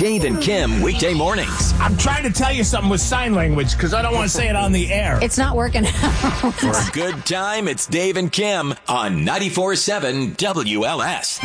Dave and Kim weekday mornings. I'm trying to tell you something with sign language because I don't want to say it on the air. It's not working out. For a good time, it's Dave and Kim on 94.7 WLS.